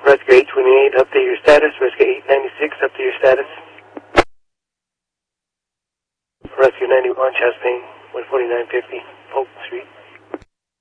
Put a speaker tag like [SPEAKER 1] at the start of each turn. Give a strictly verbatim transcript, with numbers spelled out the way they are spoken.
[SPEAKER 1] Rescue eight twenty-eight, update your status. Rescue eight ninety-six, update your status. Rescue ninety-one, chest pain, one forty-nine fifty, Polk Street.